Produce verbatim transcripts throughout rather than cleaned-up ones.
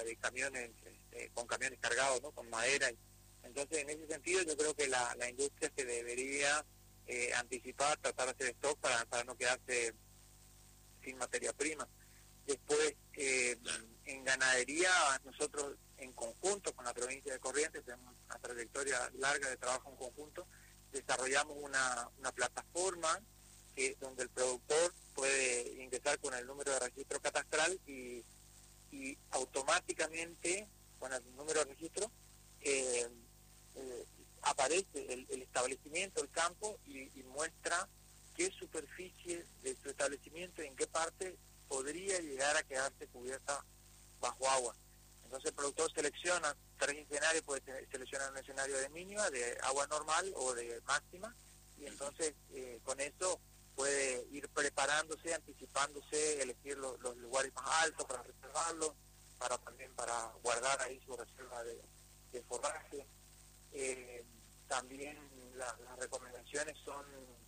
de camiones, este, con camiones cargados, ¿no? Con madera. Entonces, en ese sentido, yo creo que la, la industria se debería eh, anticipar, tratar de hacer stock para, para no quedarse sin materia prima. Después, eh, en ganadería, nosotros en conjunto con la provincia de Corrientes, tenemos una trayectoria larga de trabajo en conjunto, desarrollamos una, una plataforma que, donde el productor puede ingresar con el número de registro catastral y, y automáticamente, con el número de registro, eh, eh, aparece el, el establecimiento, el campo, y, y muestra qué superficie de su establecimiento y en qué parte podría llegar a quedarse cubierta bajo agua. Entonces el productor selecciona tres escenarios, puede seleccionar un escenario de mínima, de agua normal o de máxima, y entonces eh, con eso puede ir preparándose, anticipándose, elegir lo, los lugares más altos para reservarlos, para también para guardar ahí su reserva de, de forraje. Eh, también la, las recomendaciones son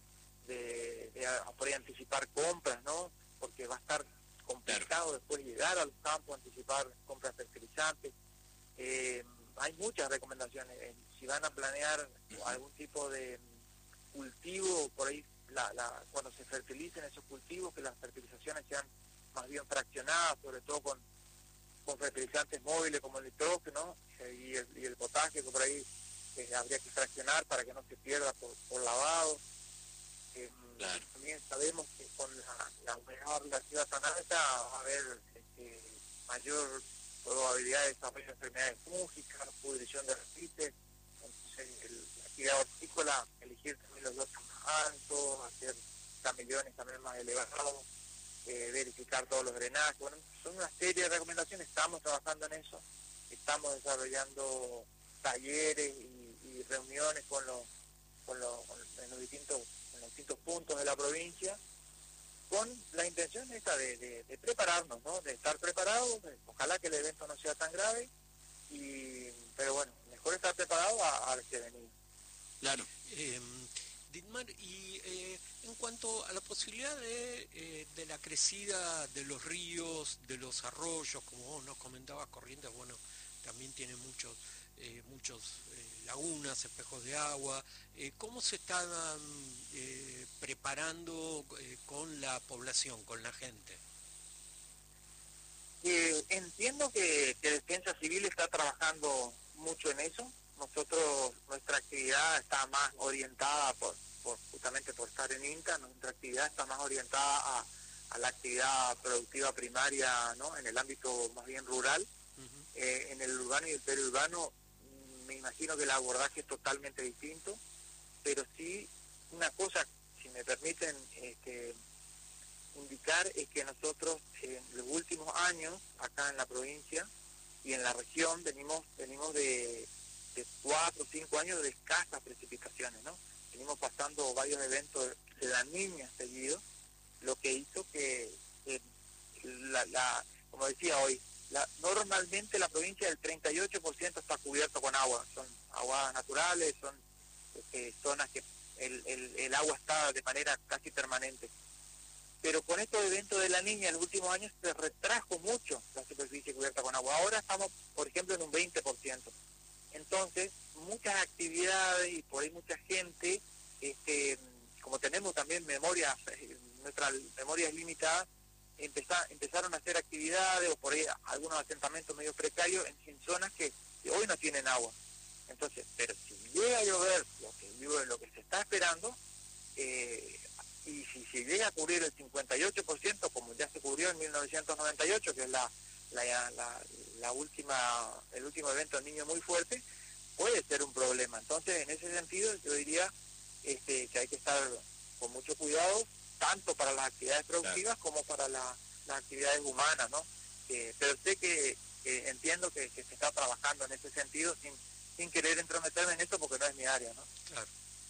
de, de, de por ahí anticipar compras, ¿no? Porque va a estar complicado después llegar a los campos, anticipar compras fertilizantes. Eh, hay muchas recomendaciones. Eh, si van a planear algún tipo de cultivo, por ahí la, la, cuando se fertilicen esos cultivos, que las fertilizaciones sean más bien fraccionadas, sobre todo con, con fertilizantes móviles como el nitrógeno eh, y, el, y el potaje, que por ahí eh, habría que fraccionar para que no se pierda por, por lavado. Eh, claro. También sabemos que con la, la humedad relativa tan alta va a haber este, mayor probabilidad de desarrollo de enfermedades fúngicas, pudrición de raíces. Entonces el, la actividad hortícola, elegir también los lotes más altos, hacer camellones también más elevados, eh, verificar todos los drenajes. Bueno, son una serie de recomendaciones, estamos trabajando en eso, estamos desarrollando talleres y, y reuniones con los, con los, con, en los distintos en los distintos puntos de la provincia, con la intención esta de, de, de prepararnos, ¿no? De estar preparados, de, ojalá que el evento no sea tan grave, y pero bueno, mejor estar preparado a, a que venir. Claro. Eh, Dietmar, y eh, en cuanto a la posibilidad de, eh, de la crecida de los ríos, de los arroyos, como vos nos comentabas, Corrientes, bueno, también tiene muchos eh, muchos eh, lagunas, espejos de agua. Eh, ¿Cómo se están eh, preparando eh, con la población, con la gente? Eh, entiendo que, que Defensa Civil está trabajando mucho en eso. Nosotros, nuestra actividad está más orientada, por, por justamente por estar en INTA, nuestra actividad está más orientada a, a la actividad productiva primaria, ¿no? En el ámbito más bien rural. Uh-huh. eh, en el urbano y el periurbano, me imagino que el abordaje es totalmente distinto, pero sí, una cosa, si me permiten este, indicar, es que nosotros en los últimos años, acá en la provincia y en la región, venimos venimos de, de cuatro o cinco años de escasas precipitaciones, ¿no? Venimos pasando varios eventos de la niña seguidos, lo que hizo que, que la, la, como decía hoy, La, normalmente la provincia del treinta y ocho por ciento está cubierto con agua, son aguas naturales, son este, zonas que el, el, el agua está de manera casi permanente. Pero con estos eventos de la niña en los últimos años se retrajo mucho la superficie cubierta con agua. Ahora estamos, por ejemplo, en un veinte por ciento. Entonces, muchas actividades y por ahí mucha gente, este, como tenemos también memoria, nuestra memoria es limitada, Empezar, empezaron a hacer actividades o por ahí algunos asentamientos medio precarios en, en zonas que, que hoy no tienen agua. Entonces, pero si llega a llover lo que, lo que se está esperando, eh, y si se llega a cubrir el cincuenta y ocho por ciento, como ya se cubrió en mil novecientos noventa y ocho, que es la, la, la, la última el último evento del Niño muy fuerte, puede ser un problema. Entonces, en ese sentido, yo diría este, que hay que estar con mucho cuidado, tanto para las actividades productivas, claro, como para la, las actividades humanas, ¿no? Eh, pero sé que, que entiendo que, que se está trabajando en ese sentido sin, sin querer entrometerme en esto porque no es mi área, ¿no? Claro.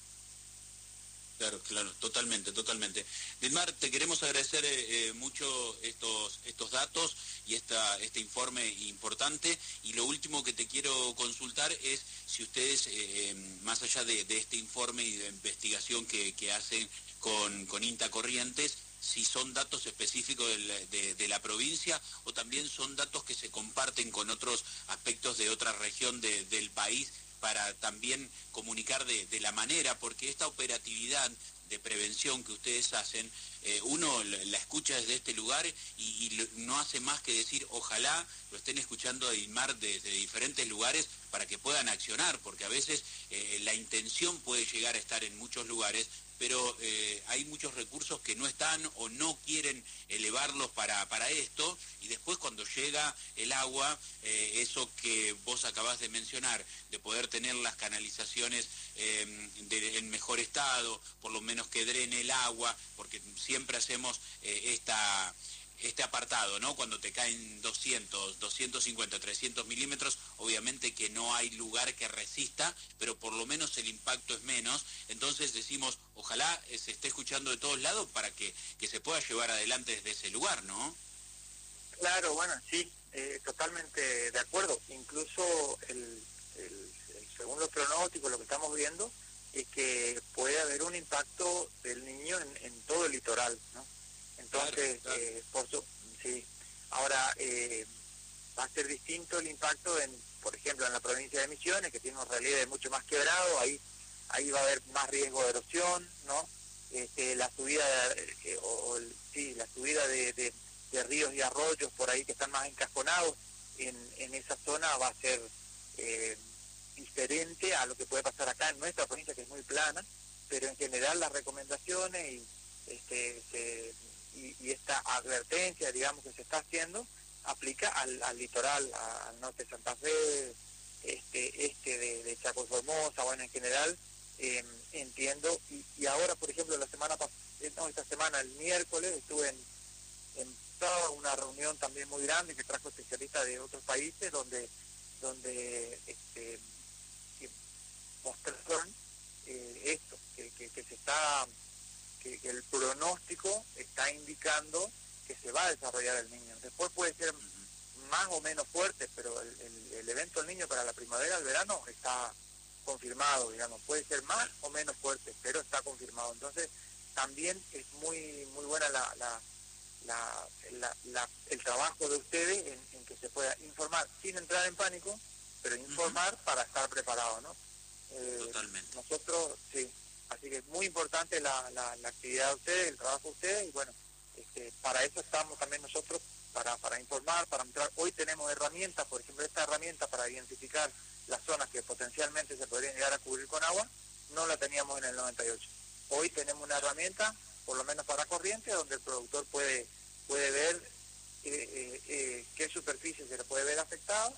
Claro, claro, totalmente, totalmente. Dietmar, te queremos agradecer eh, mucho estos estos datos y esta este informe importante, y lo último que te quiero consultar es si ustedes, eh, más allá de, de este informe y de investigación que, que hacen con, con INTA Corrientes, si son datos específicos de la, de, de la provincia o también son datos que se comparten con otros aspectos de otra región de, del país, para también comunicar de, de la manera, porque esta operatividad de prevención que ustedes hacen, eh, uno la escucha desde este lugar y, y no hace más que decir, ojalá lo estén escuchando a Dilmar desde diferentes lugares para que puedan accionar, porque a veces eh, la intención puede llegar a estar en muchos lugares, pero eh, hay muchos recursos que no están o no quieren elevarlos para, para esto, y después cuando llega el agua, eh, eso que vos acabás de mencionar, de poder tener las canalizaciones eh, de, en mejor estado, por lo menos que drene el agua, porque siempre hacemos eh, esta... este apartado, ¿no? Cuando te caen doscientos, doscientos cincuenta, trescientos milímetros, obviamente que no hay lugar que resista, pero por lo menos el impacto es menos. Entonces decimos, ojalá se esté escuchando de todos lados para que, que se pueda llevar adelante desde ese lugar, ¿no? Claro, bueno, sí, eh, totalmente de acuerdo. Incluso el, el, el, según los pronósticos, lo que estamos viendo es que puede haber un impacto del niño en, en todo el litoral, ¿no? Entonces, claro, claro. Eh, por su, sí, ahora eh, va a ser distinto el impacto en, por ejemplo, en la provincia de Misiones, que tiene un relieve mucho más quebrado, ahí ahí va a haber más riesgo de erosión, ¿no? Este, la subida, eh, o, sí, la subida de, de, de ríos y arroyos por ahí que están más encasconados en, en esa zona va a ser eh, diferente a lo que puede pasar acá en nuestra provincia, que es muy plana, pero en general las recomendaciones y este se, Y, y esta advertencia, digamos, que se está haciendo, aplica al, al litoral, a, al norte de Santa Fe, este, este de, de Chaco Formosa, bueno, en general, eh, entiendo, y, y ahora, por ejemplo, la semana pasada, no, esta semana, el miércoles, estuve en, en toda una reunión también muy grande que trajo especialistas de otros países, donde, donde este, que mostraron eh, esto, que, que, que se está... Que, que el pronóstico está indicando que se va a desarrollar el niño. Después puede ser más o menos fuerte, pero el, el, el evento del niño para la primavera, el verano, está confirmado, digamos. Puede ser más o menos fuerte, pero está confirmado. Entonces, también es muy muy buena la, la, la, la, la el trabajo de ustedes en, en que se pueda informar sin entrar en pánico, pero informar uh-huh. para estar preparado, ¿no? Eh, Totalmente. Nosotros, sí. Así que es muy importante la, la, la actividad de ustedes, el trabajo de ustedes, y bueno, este, para eso estamos también nosotros, para, para informar, para entrar. Hoy tenemos herramientas, por ejemplo, esta herramienta para identificar las zonas que potencialmente se podrían llegar a cubrir con agua, no la teníamos en el noventa y ocho. Hoy tenemos una herramienta, por lo menos para corriente, donde el productor puede puede ver eh, eh, eh, qué superficie se le puede ver afectada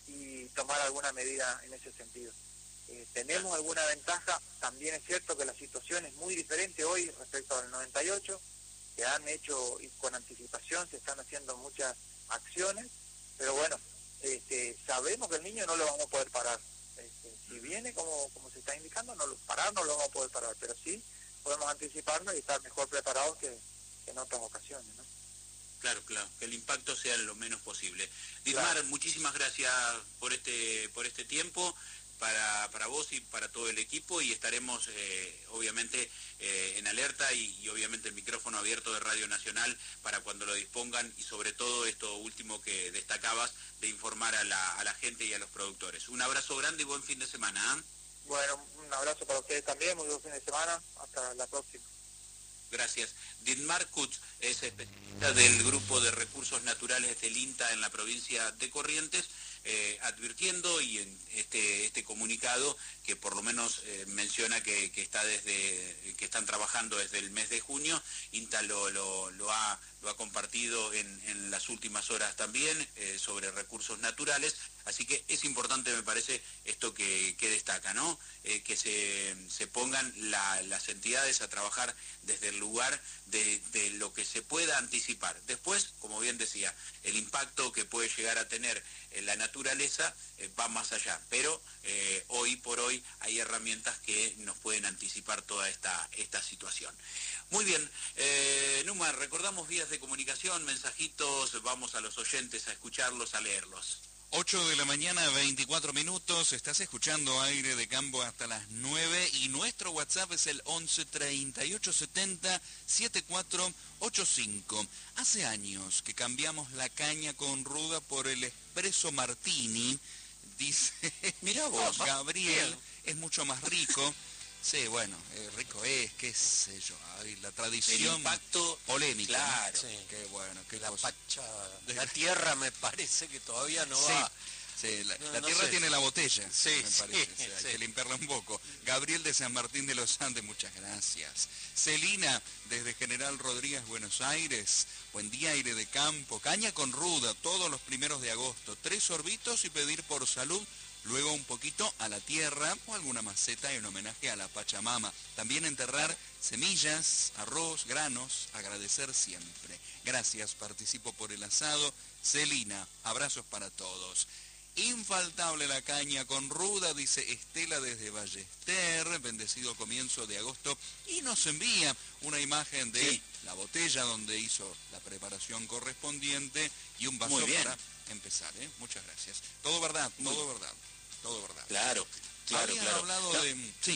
y tomar alguna medida en ese sentido. Eh, tenemos alguna ventaja, también es cierto que la situación es muy diferente hoy respecto al noventa y ocho, que han hecho y con anticipación se están haciendo muchas acciones, pero bueno, este, sabemos que el niño no lo vamos a poder parar. Este, si viene como, como se está indicando, no lo, parar no lo vamos a poder parar, pero sí podemos anticiparnos y estar mejor preparados que, que en otras ocasiones, ¿no? Claro, claro, que el impacto sea lo menos posible. Dilmar, claro. Muchísimas gracias por este, por este tiempo. Para, para vos y para todo el equipo, y estaremos eh, obviamente eh, en alerta y, y obviamente el micrófono abierto de Radio Nacional para cuando lo dispongan, y sobre todo esto último que destacabas, de informar a la, a la gente y a los productores. Un abrazo grande y buen fin de semana. ¿eh? Bueno, un abrazo para ustedes también, muy buen fin de semana, hasta la próxima. Gracias. Dilmar Kutz es especialista del Grupo de Recursos Naturales del INTA en la provincia de Corrientes, eh, advirtiendo y en este este comunicado que por lo menos eh, menciona que, que está desde que están trabajando desde el mes de junio. INTA lo lo, lo ha lo ha compartido en, en las últimas horas también eh, sobre recursos naturales. Así que es importante, me parece, esto que, que destaca, ¿no? Eh, que se, se pongan la, las entidades a trabajar desde el lugar de, de lo que se pueda anticipar. Después, como bien decía, el impacto que puede llegar a tener en la naturaleza eh, va más allá, pero eh, hoy por hoy hay herramientas que nos pueden anticipar toda esta, esta situación. Muy bien, eh, Numa, recordamos vías de comunicación, mensajitos, vamos a los oyentes a escucharlos, a leerlos. ocho de la mañana, veinticuatro minutos, estás escuchando Aire de Campo hasta las nueve y nuestro WhatsApp es el once treinta y ocho setenta setenta y cuatro ochenta y cinco. Hace años que cambiamos la caña con ruda por el espresso martini, dice Mirá vos, Gabriel, bien. Es mucho más rico. Sí, bueno, eh, rico es, qué sé yo, ay, la tradición El impacto polémica. claro. ¿no? Sí. Qué bueno, qué La cosa. pacha, la tierra me parece que todavía no Sí. va. Sí, la, No, la no tierra sé. tiene la botella, Sí, me parece. sí, O sea, hay sí. que limpiarla un poco. Gabriel de San Martín de los Andes, muchas gracias. Celina, desde General Rodríguez, Buenos Aires. Buen día, Aire de Campo. Caña con ruda, todos los primeros de agosto. Tres sorbitos y pedir por salud. Luego un poquito a la tierra o alguna maceta en homenaje a la Pachamama. También enterrar semillas, arroz, granos, agradecer siempre. Gracias, participo por el asado. Celina, abrazos para todos. Infaltable la caña con ruda, dice Estela desde Ballester, bendecido comienzo de agosto, y nos envía una imagen de Sí. la botella donde hizo la preparación correspondiente y un vaso Muy bien. para empezar, ¿eh? Muchas gracias. Todo verdad, todo verdad, todo verdad. Claro, claro, Habían claro. hablado No, de... Sí.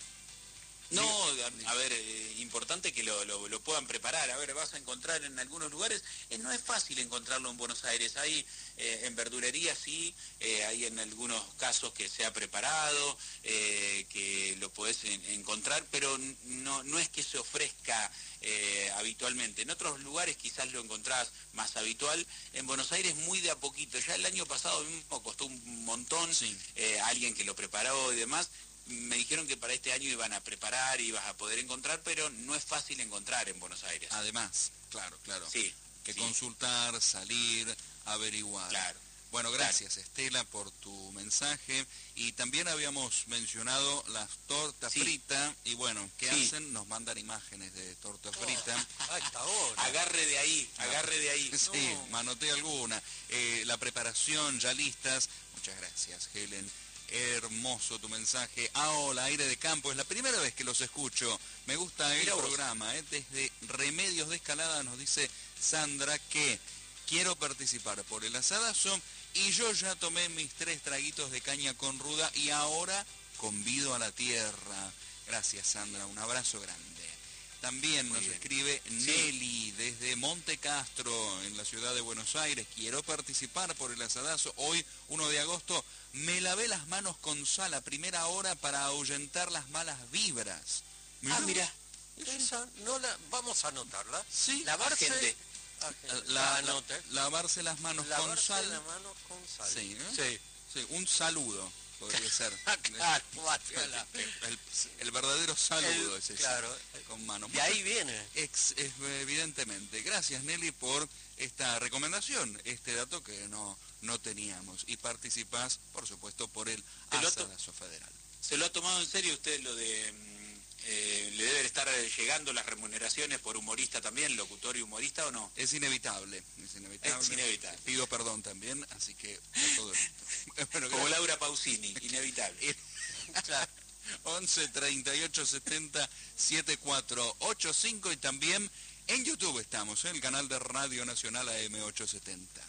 No, Diga, a, a ver, eh, importante que lo, lo, lo puedan preparar. A ver, vas a encontrar en algunos lugares, eh, no es fácil encontrarlo en Buenos Aires. Hay eh, en verdulería sí, eh, hay en algunos casos que se ha preparado, eh, que lo podés en, encontrar, pero no, no es que se ofrezca eh, habitualmente. En otros lugares quizás lo encontrás más habitual. En Buenos Aires muy de a poquito. Ya el año pasado mismo costó un montón, Sí. eh, alguien que lo preparó y demás. Me dijeron que para este año iban a preparar y ibas a poder encontrar, pero no es fácil encontrar en Buenos Aires. Además, claro, claro. Sí, Que sí. consultar, salir, averiguar. Claro. Bueno, gracias Estela por tu mensaje. Y también habíamos mencionado las tortas Sí. fritas. Y bueno, ¿qué Sí. hacen? Nos mandan imágenes de torta frita. A esta hora. Agarre de ahí, agarre de ahí. Sí, No. manoté alguna. Eh, la preparación ya listas. Muchas gracias, Helen. Hermoso tu mensaje. Ah, hola, Aire de Campo. Es la primera vez que los escucho. Me gusta el Mirá vos. programa. ¿eh? Desde Remedios de Escalada nos dice Sandra que quiero participar por el asadazo y yo ya tomé mis tres traguitos de caña con ruda y ahora convido a la tierra. Gracias, Sandra. Un abrazo grande. También Muy nos bien. escribe Sí. Nelly desde Monte Castro, en la ciudad de Buenos Aires. Quiero participar por el asadazo. Hoy, uno de agosto, me lavé las manos con sal a primera hora para ahuyentar las malas vibras. Ah, mira. Esa no la vamos a anotarla. Sí, Lavarse. agente. Agente. la- La la- anote. lavarse las manos con Lavarse sal. las manos con sal. Sí, ¿eh? Sí. Sí, un saludo podría ser. Claro, guácala. el, el verdadero saludo El- es ese. claro. Con manos. De ahí viene. Ex- es- evidentemente. Gracias, Nelly, por esta recomendación, este dato que no, no teníamos. Y participás, por supuesto, por el Te lo to- asadazo federal. ¿Se lo ha tomado en serio usted lo de... mm, eh, le deben estar llegando las remuneraciones por humorista también, locutor y humorista o no? Es inevitable, es inevitable. Es inevitable. Pido perdón también, así que a todo esto. Bueno, Como gracias. Laura Pausini, inevitable. Claro. once treinta y ocho setenta setenta y cuatro ochenta y cinco y también en YouTube estamos, en el canal de Radio Nacional A M ochocientos setenta.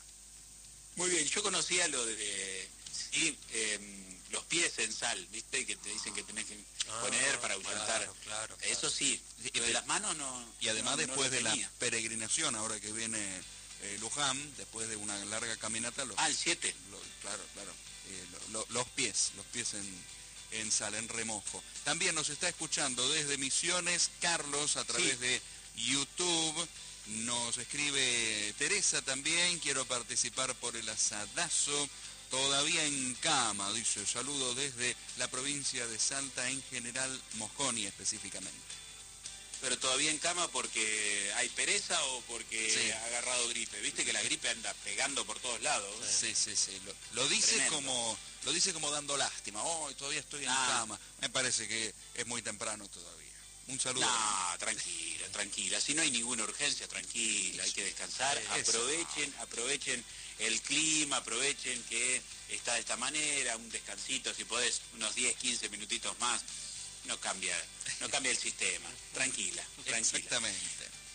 Muy bien, yo conocía lo de sí, eh, los pies en sal, ¿viste? Que te dicen que tenés que Ah, poner para ahuyentar. claro, claro, claro. Eso sí, lo de las manos no. Y además no- no después lo de la tenía. peregrinación, ahora que viene eh, Luján, después de una larga caminata, los, Ah, el siete. lo- claro, claro, eh, lo- lo- los pies, los pies en, en sal, en remojo. También nos está escuchando desde Misiones Carlos a través Sí. de YouTube. Nos escribe Teresa también, quiero participar por el asadazo. Todavía en cama, dice, saludo desde la provincia de Salta, en General Mosconi específicamente. Pero todavía en cama porque hay pereza o porque Sí. ha agarrado gripe. Viste que la gripe anda pegando por todos lados. Sí, sí, sí. Lo, lo dice Tremendo. como lo dice como dando lástima. Oh, todavía estoy en Ah. cama. Me parece que es muy temprano todavía. Un saludo. No, tranquila, tranquila. Si no hay ninguna urgencia, tranquila, hay que descansar. Eso. Aprovechen, aprovechen el clima, aprovechen que está de esta manera, un descansito, si podés, unos diez, quince minutitos más. No cambia, no cambia el sistema. Tranquila, tranquila. Exactamente.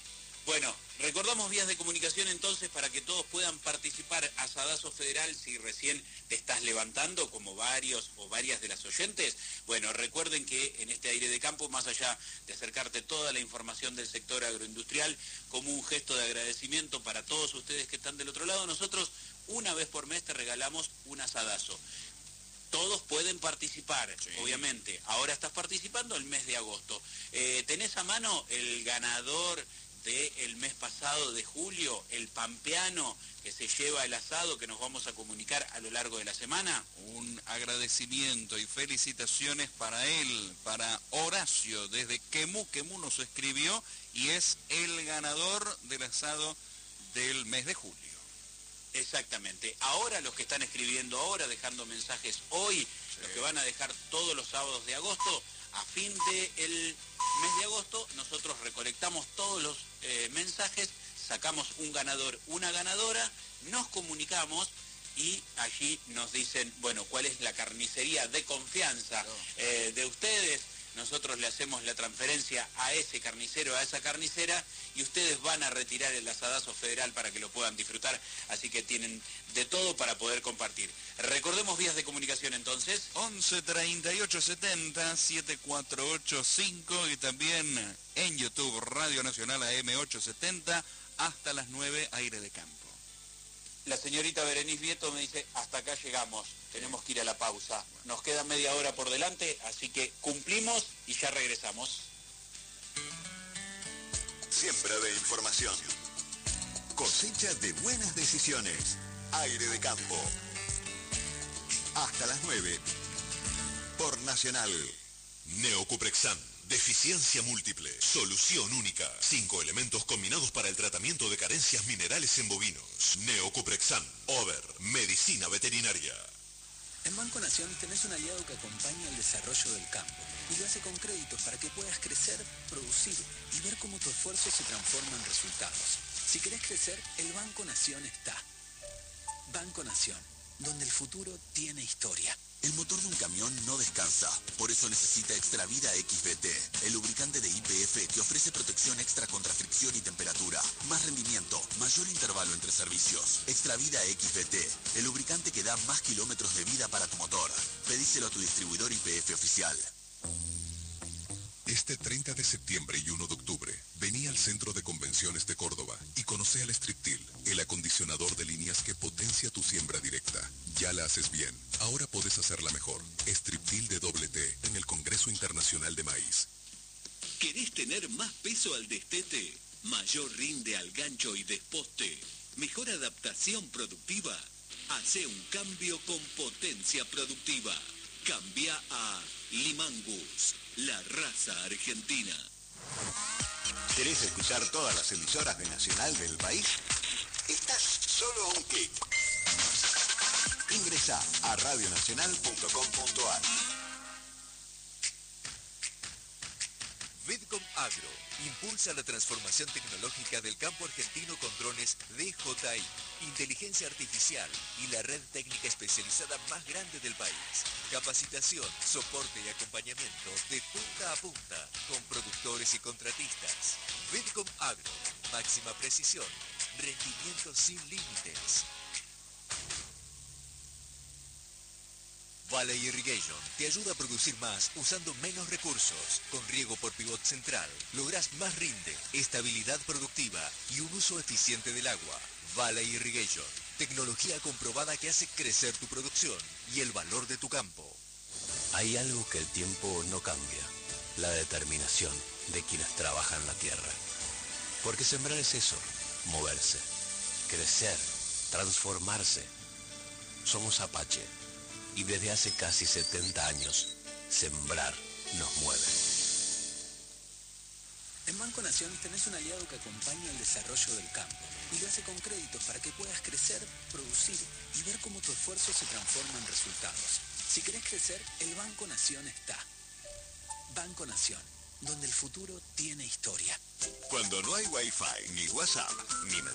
Bueno, recordamos vías de comunicación entonces para que todos puedan participar. Asadazo Federal, si recién te estás levantando, como varios o varias de las oyentes. Bueno, recuerden que en este aire de campo, más allá de acercarte toda la información del sector agroindustrial, como un gesto de agradecimiento para todos ustedes que están del otro lado, nosotros una vez por mes te regalamos un asadazo. Todos pueden participar, sí. Obviamente. Ahora estás participando el mes de agosto. Eh, ¿Tenés a mano el ganador del mes pasado de julio, el pampeano que se lleva el asado, que nos vamos a comunicar a lo largo de la semana? Un agradecimiento y felicitaciones para él, para Horacio, desde Quemú. Quemú nos escribió y es el ganador del asado del mes de julio. Exactamente. Ahora los que están escribiendo ahora, dejando mensajes hoy, sí. Los que van a dejar todos los sábados de agosto, a fin del mes de agosto, nosotros recolectamos todos los eh, mensajes, sacamos un ganador, una ganadora, nos comunicamos y allí nos dicen, bueno, cuál es la carnicería de confianza eh, de ustedes. Nosotros le hacemos la transferencia a ese carnicero, a esa carnicera, y ustedes van a retirar el asadazo federal para que lo puedan disfrutar, así que tienen de todo para poder compartir. Recordemos vías de comunicación entonces. once treinta y ocho setenta setenta y cuatro ochenta y cinco y también en YouTube Radio Nacional A M ochocientos setenta hasta las nueve, aire de campo. La señorita Berenice Vieto me dice, hasta acá llegamos, tenemos que ir a la pausa. Nos queda media hora por delante, así que cumplimos y ya regresamos. Siembra de información. Cosecha de buenas decisiones. Aire de campo. Hasta las nueve. Por Nacional. Neocuprexam. Deficiencia múltiple. Solución única. Cinco elementos combinados para el tratamiento de carencias minerales en bovinos. Neocuprexam. Over. Medicina veterinaria. En Banco Nación tenés un aliado que acompaña el desarrollo del campo y lo hace con créditos para que puedas crecer, producir y ver cómo tu esfuerzo se transforma en resultados. Si querés crecer, el Banco Nación está. Banco Nación, donde el futuro tiene historia. El motor de un camión no descansa, por eso necesita Extravida X B T, el lubricante de Y P F que ofrece protección extra contra fricción y temperatura, más rendimiento, mayor intervalo entre servicios. Extravida X B T, el lubricante que da más kilómetros de vida para tu motor. Pedíselo a tu distribuidor Y P F oficial. Este treinta de septiembre y uno de octubre, vení al Centro de Convenciones de Córdoba y conoce al Striptil, el acondicionador de líneas que potencia tu siembra directa. Ya la haces bien, ahora podés hacerla mejor. Striptil de doble T en el Congreso Internacional de Maíz. ¿Querés tener más peso al destete? ¿Mayor rinde al gancho y desposte? ¿Mejor adaptación productiva? Hace un cambio con potencia productiva. Cambia a Limangus, la raza argentina. ¿Querés escuchar todas las emisoras de Nacional del país? Estás solo a un clic. Ingresa a radionacional punto com punto a r. Vidcom Agro impulsa la transformación tecnológica del campo argentino con drones D J I, inteligencia artificial y la red técnica especializada más grande del país. Capacitación, soporte y acompañamiento de punta a punta con productores y contratistas. Vidcom Agro, máxima precisión, rendimiento sin límites. Valley Irrigation te ayuda a producir más usando menos recursos. Con riego por pivot central, lográs más rinde, estabilidad productiva y un uso eficiente del agua. Valley Irrigation, tecnología comprobada que hace crecer tu producción y el valor de tu campo. Hay algo que el tiempo no cambia, la determinación de quienes trabajan la tierra. Porque sembrar es eso, moverse, crecer, transformarse. Somos Apache. Y desde hace casi setenta años, sembrar nos mueve. En Banco Nación tenés un aliado que acompaña el desarrollo del campo y lo hace con créditos para que puedas crecer, producir y ver cómo tu esfuerzo se transforma en resultados. Si querés crecer, el Banco Nación está. Banco Nación, donde el futuro tiene historia. Cuando no hay Wi-Fi, ni WhatsApp, ni